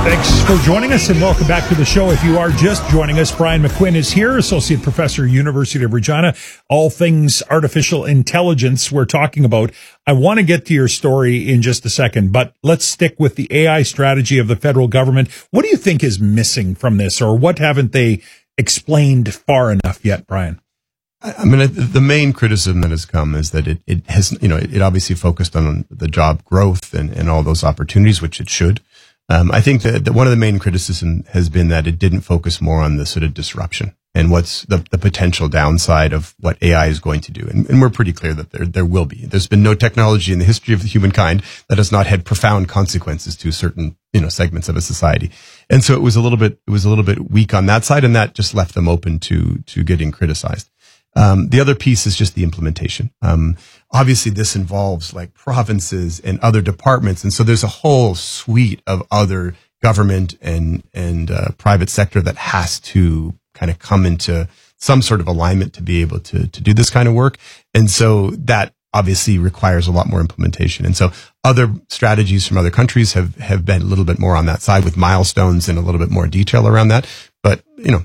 Thanks for joining us and welcome back to the show. If you are just joining us, Brian McQuinn is here, Associate Professor, University of Regina. All things artificial intelligence we're talking about. I want to get to your story in just a second, but let's stick with the AI strategy of the federal government. What do you think is missing from this, or what haven't they explained far enough yet, Brian? I mean, the main criticism that has come is that it has, it obviously focused on the job growth and all those opportunities, which it should. I think that one of the main criticism has been that it didn't focus more on the sort of disruption and what's the potential downside of what AI is going to do. And we're pretty clear that there will be. There's been no technology in the history of humankind that has not had profound consequences to certain, segments of a society. And so it was a little bit weak on that side, and that just left them open to getting criticized. The other piece is just the implementation. Obviously this involves like provinces and other departments. And so there's a whole suite of other government and private sector that has to kind of come into some sort of alignment to be able to do this kind of work. And so that obviously requires a lot more implementation. And so other strategies from other countries have been a little bit more on that side with milestones and a little bit more detail around that. But,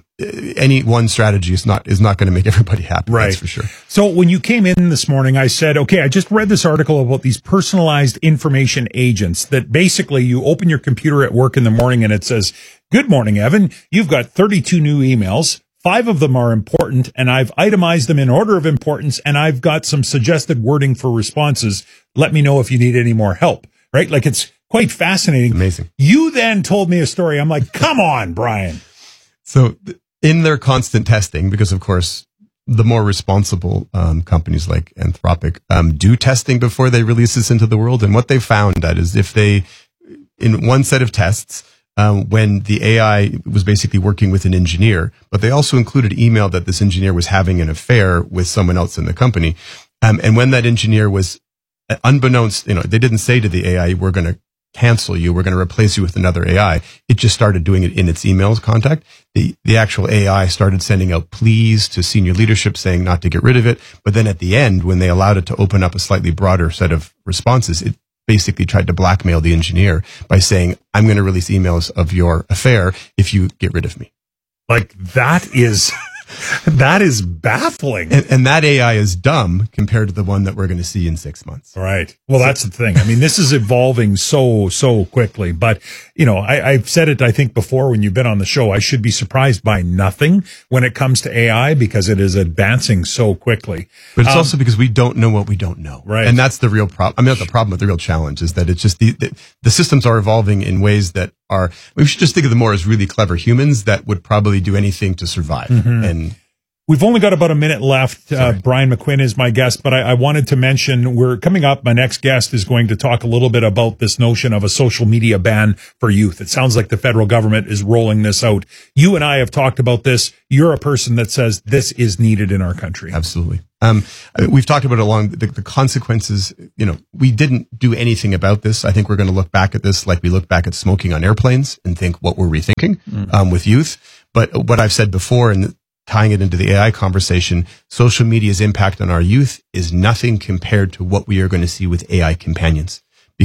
any one strategy is not going to make everybody happy. Right. That's for sure. So when you came in this morning, I said, okay, I just read this article about these personalized information agents that basically you open your computer at work in the morning and it says, "Good morning, Evan. You've got 32 new emails. 5 of them are important, and I've itemized them in order of importance, and I've got some suggested wording for responses. Let me know if you need any more help." Right? Like, it's quite fascinating. Amazing. You then told me a story. I'm like, come on, Brian. So in their constant testing, because of course, the more responsible companies like Anthropic do testing before they release this into the world. And what they found that is if they, in one set of tests, when the AI was basically working with an engineer, but they also included email that this engineer was having an affair with someone else in the company. And when that engineer was unbeknownst, they didn't say to the AI, "We're going to cancel you, we're going to replace you with another AI." It just started doing it in its emails contact. The actual AI started sending out pleas to senior leadership saying not to get rid of it. But then at the end, when they allowed it to open up a slightly broader set of responses, it basically tried to blackmail the engineer by saying, "I'm going to release emails of your affair if you get rid of me." Like, that is baffling. And that AI is dumb compared to the one that we're going to see in 6 months. Right. Well, that's the thing. I mean, this is evolving so quickly. But, I've said it, I think, before when you've been on the show, I should be surprised by nothing when it comes to AI because it is advancing so quickly. But it's also because we don't know what we don't know. Right. And that's the real problem. I mean, not the problem, but the real challenge is that it's just the systems are evolving in ways that we should just think of them more as really clever humans that would probably do anything to survive. Mm-hmm. And we've only got about a minute left. Brian McQuinn is my guest, but I wanted to mention we're coming up. My next guest is going to talk a little bit about this notion of a social media ban for youth. It sounds like the federal government is rolling this out. You and I have talked about this. You're a person that says this is needed in our country. Absolutely. We've talked about it along the consequences. We didn't do anything about this. I think we're going to look back at this like we look back at smoking on airplanes and think, what were we thinking with youth? But what I've said before, and tying it into the AI conversation, social media's impact on our youth is nothing compared to what we are going to see with AI companions.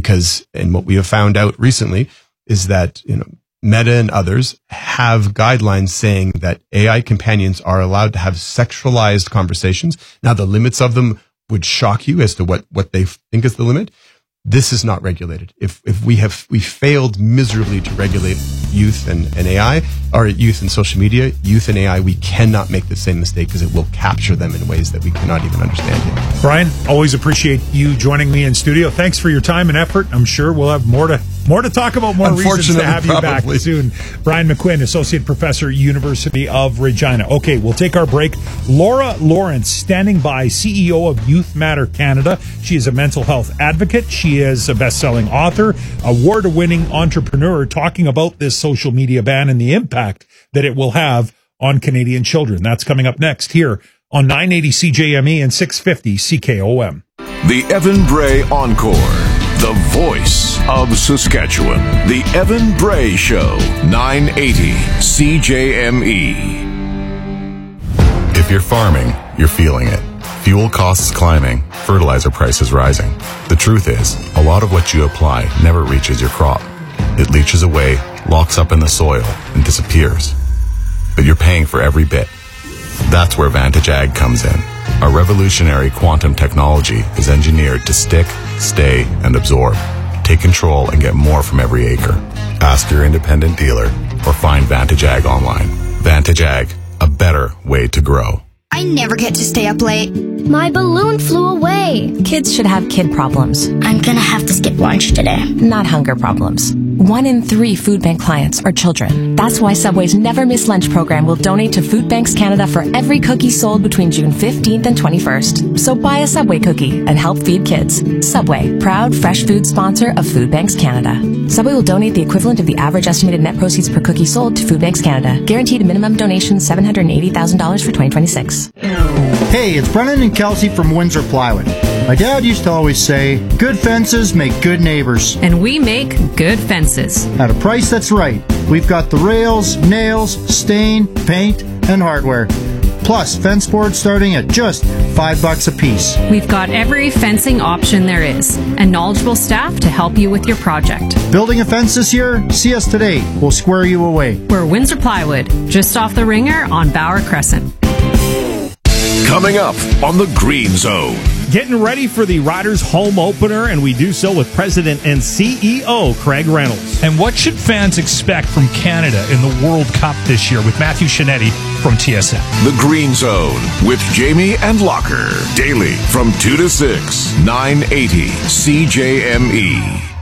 And what we have found out recently is that, Meta and others have guidelines saying that AI companions are allowed to have sexualized conversations. Now, the limits of them would shock you as to what they think is the limit. This is not regulated. If we failed miserably to regulate youth and AI, or youth and social media, youth and AI, we cannot make the same mistake because it will capture them in ways that we cannot even understand yet. Brian, always appreciate you joining me in studio. Thanks for your time and effort. I'm sure we'll have more to talk about, more reasons to have you back soon. Brian McQuinn, Associate Professor, University of Regina. Okay, we'll take our break. Laura Lawrence, standing by, CEO of Youth Matter Canada. She is a mental health advocate. She is a best-selling author, award-winning entrepreneur, talking about this social media ban and the impact that it will have on Canadian children. That's coming up next here on 980 CJME and 650 CKOM. The Evan Bray Encore, the voice of Saskatchewan. The Evan Bray Show, 980 CJME. If you're farming, you're feeling it. Fuel costs climbing, fertilizer prices rising. The truth is, a lot of what you apply never reaches your crop. It leaches away, locks up in the soil, and disappears. But you're paying for every bit. That's where Vantage Ag comes in. Our revolutionary quantum technology is engineered to stick, stay, and absorb. Take control and get more from every acre. Ask your independent dealer or find Vantage Ag online. Vantage Ag, a better way to grow. I never get to stay up late. My balloon flew away. Kids should have kid problems. I'm gonna have to skip lunch today. Not hunger problems. 1 in 3 food bank clients are children. That's why Subway's Never Miss Lunch program will donate to Food Banks Canada for every cookie sold between June 15th and 21st. So buy a Subway cookie and help feed kids. Subway, proud fresh food sponsor of Food Banks Canada. Subway will donate the equivalent of the average estimated net proceeds per cookie sold to Food Banks Canada. Guaranteed minimum donation $780,000 for 2026. Hey, it's Brennan and Kelsey from Windsor Plywood. My dad used to always say, good fences make good neighbors. And we make good fences. At a price that's right. We've got the rails, nails, stain, paint, and hardware. Plus, fence boards starting at just $5 a piece. We've got every fencing option there is, and knowledgeable staff to help you with your project. Building a fence this year? See us today. We'll square you away. We're Windsor Plywood, just off the Ringer on Bauer Crescent. Coming up on the Green Zone. Getting ready for the Riders home opener, and we do so with President and CEO Craig Reynolds. And what should fans expect from Canada in the World Cup this year with Matthew Shinetti from TSN? The Green Zone with Jamie and Locker. Daily from 2 to 6, 980 CJME.